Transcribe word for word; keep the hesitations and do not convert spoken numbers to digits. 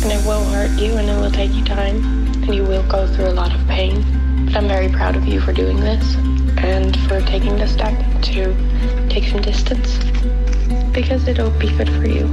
and it will hurt you and it will take you time and you will go through a lot of pain. But I'm very proud of you for doing this and for taking the step to take some distance because it'll be good for you.